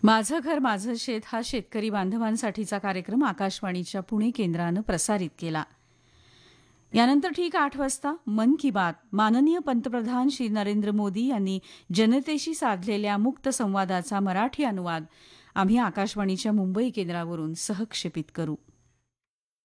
माझं घर माझं शेत हा शेतकरी बांधवांसाठीचा कार्यक्रम आकाशवाणीच्या पुणे केंद्रानं प्रसारित केला. यानंतर ठीक 8 वाजता मन की बात माननीय पंतप्रधान श्री नरेंद्र मोदी यांनी जनतेशी साधलेल्या मुक्त संवादाचा मराठी अनुवाद आम्ही आकाशवाणीच्या मुंबई केंद्रावरून सहक्षेपित करू.